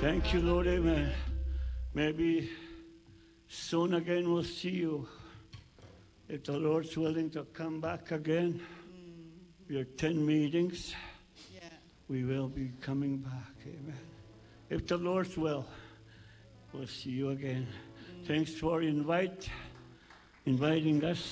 Thank you, Lord, amen. Maybe soon again we'll see you. If the Lord's willing to come back again, your 10 meetings, we will be coming back, amen. If the Lord's will, we'll see you again. Thanks for inviting us.